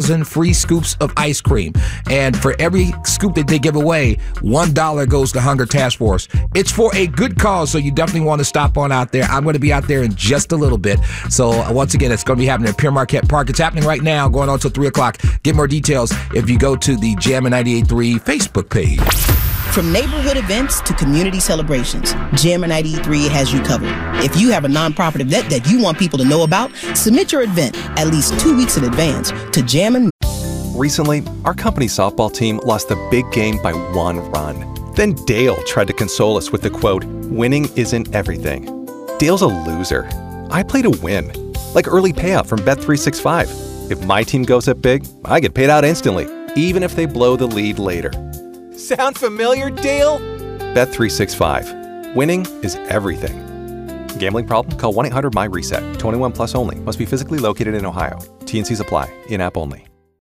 1,000 free scoops of ice cream. And for every scoop that they give away, $1 goes to Hunger Task Force. It's for a good cause, so you definitely want to stop on out there. I'm going to be out there in just a little bit. So once again, it's going to be happening at Pere Marquette Park. It's happening right now, going on until 3 o'clock. Get more details if you go to the Jammin' 98.3 Facebook page. From neighborhood events to community celebrations, Jammin' 98.3 has you covered. If you have a nonprofit event that you want people to know about, submit your event at least 2 weeks in advance to Jammin'. Recently, our company's softball team lost the big game by 1 run. Then Dale tried to console us with the quote, "Winning isn't everything." Dale's a loser. I play to win, like early payout from Bet365. If my team goes up big, I get paid out instantly, even if they blow the lead later. Sound familiar, Dale? Bet365. Winning is everything. Gambling problem? Call 1-800-MY-RESET. 21 plus only. Must be physically located in Ohio. T&Cs apply. In-app only.